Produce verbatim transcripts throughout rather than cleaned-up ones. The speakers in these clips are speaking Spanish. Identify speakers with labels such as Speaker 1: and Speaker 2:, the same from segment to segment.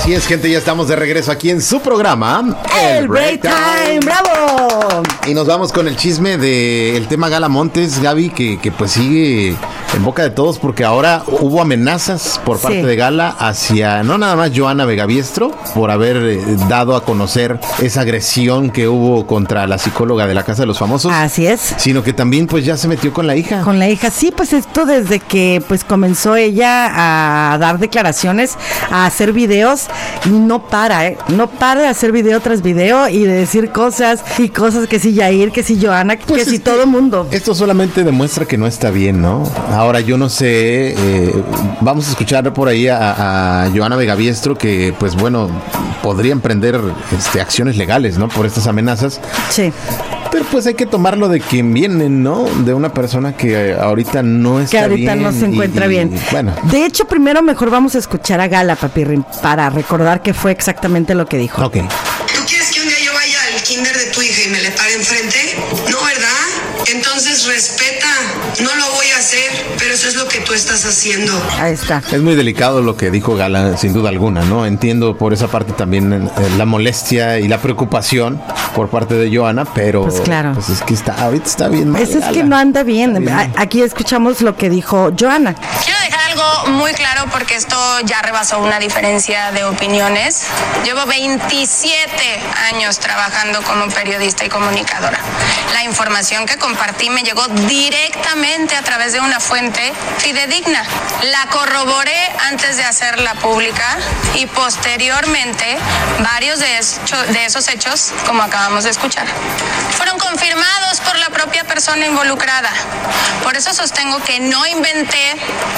Speaker 1: Así es, gente, ya estamos de regreso aquí en su programa
Speaker 2: El Break Time, ¡bravo!
Speaker 1: Y nos vamos con el chisme del tema Gala Montes, Gaby, que, que pues sigue en boca de todos porque ahora hubo amenazas por parte sí. de Gala hacia, no nada más Johanna Vegabiestro, por haber eh, dado a conocer esa agresión que hubo contra la psicóloga de la Casa de los Famosos.
Speaker 2: Así es.
Speaker 1: Sino que también pues ya se metió con la hija.
Speaker 2: Con la hija, sí, pues esto desde que pues comenzó ella a dar declaraciones, a hacer videos y no para, ¿eh? No para de hacer video tras video y de decir cosas y cosas que si Yair, que si Johanna, pues que si todo el mundo.
Speaker 1: Esto solamente demuestra que no está bien, ¿no? Ahora yo no sé, eh, vamos a escuchar por ahí a, a Johanna Vegabiestro que pues bueno, podría emprender este, acciones legales, ¿no? Por estas amenazas.
Speaker 2: Sí.
Speaker 1: Pero pues hay que tomarlo de quien vienen, ¿no? De una persona que ahorita no está bien.
Speaker 2: Que ahorita bien no se encuentra y, bien.
Speaker 1: Y, bueno.
Speaker 2: De hecho, primero mejor vamos a escuchar a Gala, Papirrín, para recordar qué fue exactamente lo que dijo.
Speaker 1: Ok.
Speaker 3: ¿Tú quieres que un día yo vaya al kinder de tu hija y me le pare enfrente? No, ¿verdad? Entonces respeta. No lo voy a hacer, pero eso es lo que tú estás haciendo.
Speaker 2: Ahí está.
Speaker 1: Es muy delicado lo que dijo Gala, sin duda alguna, ¿no? Entiendo por esa parte también eh, la molestia y la preocupación por parte de Johanna, pero
Speaker 2: pues claro.
Speaker 1: Pues es que está, ahorita está bien mal.
Speaker 2: Eso es que no anda bien. bien. Aquí escuchamos lo que dijo Johanna.
Speaker 4: Quiero dejar algo muy claro porque esto ya rebasó una diferencia de opiniones. Llevo veintisiete años trabajando como periodista y comunicadora. La información que compartí me llegó directamente a través de una fuente fidedigna. La corroboré antes de hacerla pública y posteriormente varios de, hecho, de esos hechos, como acabamos de escuchar, fueron confirmados por la propia persona involucrada. Por eso sostengo que no inventé,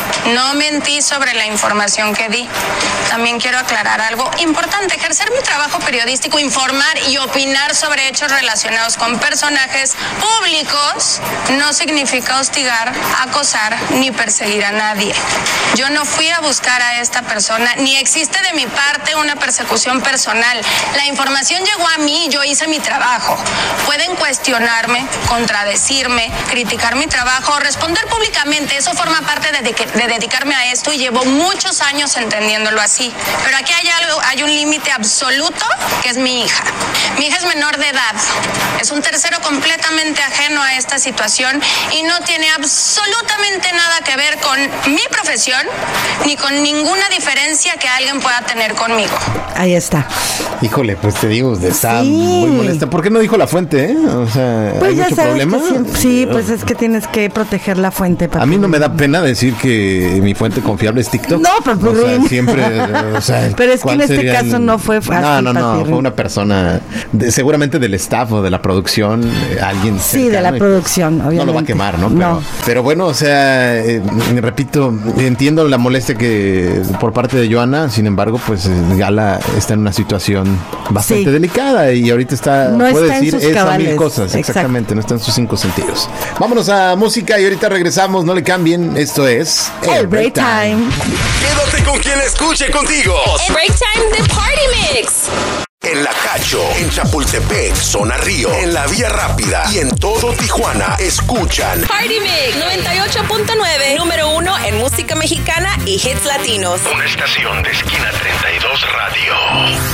Speaker 4: no mentí sobre la información que di. También quiero aclarar algo importante. Ejercer mi trabajo periodístico, informar y opinar sobre hechos relacionados con personajes públicos no significa hostigar, acosar ni perseguir a nadie. Yo no fui a buscar a esta persona, ni existe de mi parte una persecución personal. La información llegó a mí, yo hice mi trabajo. Pueden cuestionarme, contradecirme, criticar mi trabajo, responder públicamente. Eso forma parte de, de, de dedicarme a esto y llevo muchos años entendiéndolo así. Pero aquí hay algo, hay un límite absoluto que es mi hija. Mi hija es menor de edad. Es un tercero completamente ajeno a esta situación y no tiene absolutamente nada que ver con mi profesión ni con ninguna diferencia que alguien pueda tener conmigo.
Speaker 2: Ahí está.
Speaker 1: Híjole, pues te digo, está
Speaker 2: sí.
Speaker 1: muy molesta. ¿Por qué no dijo la fuente, eh? O sea,
Speaker 2: pues
Speaker 1: ¿hay
Speaker 2: ya
Speaker 1: mucho
Speaker 2: sabes
Speaker 1: problema?
Speaker 2: Que siempre, sí, pues es que tienes que proteger la fuente.
Speaker 1: A mí no me da pena decir que mi fuente confiable es TikTok.
Speaker 2: No, pero
Speaker 1: o sea, siempre, o sea,
Speaker 2: pero es que en este caso el... no fue fácil.
Speaker 1: No, no, no, fue una persona, de, seguramente del staff o de la producción, eh, alguien
Speaker 2: Sí, cercano, de la producción, obviamente.
Speaker 1: No lo va a quemar, ¿no? Pero,
Speaker 2: no.
Speaker 1: pero bueno, o sea, eh, repito, entiendo la molestia que por parte de Johanna, sin embargo, pues Gala está en una situación bastante sí. delicada y ahorita está,
Speaker 2: no
Speaker 1: puede
Speaker 2: está
Speaker 1: decir esas mil cosas,
Speaker 2: Exacto.
Speaker 1: exactamente, no está en sus cinco sentidos. Vámonos a música y ahorita regresamos, no le cambien, esto es
Speaker 2: El Break Time.
Speaker 5: Quédate con quien escuche contigo.
Speaker 6: El Break Time de Party Mix.
Speaker 5: En La Cacho, en Chapultepec, Zona Río, en La Vía Rápida y en todo Tijuana, escuchan
Speaker 6: Party Mix noventa y ocho punto nueve, número uno en música mexicana y hits latinos.
Speaker 5: Una estación de Esquina treinta y dos Radio.